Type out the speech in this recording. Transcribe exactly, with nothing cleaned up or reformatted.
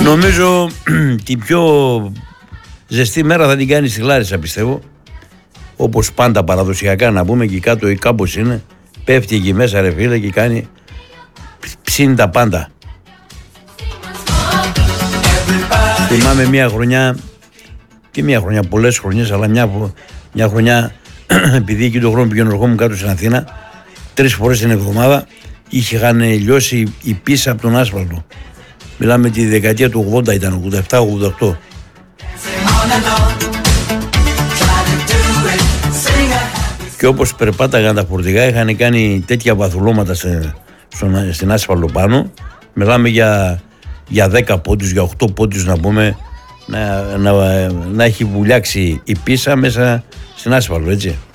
Νομίζω την πιο ζεστή μέρα θα την κάνει στη Λάρισα, πιστεύω. Όπως πάντα παραδοσιακά να πούμε, εκεί κάτω ή κάμπος είναι. Πέφτει εκεί μέσα ρε φίλε και κάνει, ψήνει τα πάντα. Θυμάμαι μια χρονιά, και μια χρονιά, πολλές χρονιές, αλλά μια, μια χρονιά, επειδή εκεί τον χρόνο πηγαίνω ερχόμουν κάτω στην Αθήνα, τρεις φορές την εβδομάδα είχαν λιώσει η πίσα από τον άσφαλτο. Μιλάμε τη δεκαετία του ογδόντα, ήταν ογδόντα επτά ογδόντα οκτώ. Και όπως περπάταγαν τα φορτηγά, είχαν κάνει τέτοια βαθουλώματα σε, στον, στην άσφαλτο πάνω. Μιλάμε για, για δέκα πόντους, για οκτώ πόντους να πούμε, να, να, να έχει βουλιάξει η πίσα μέσα στην άσφαλτο, έτσι.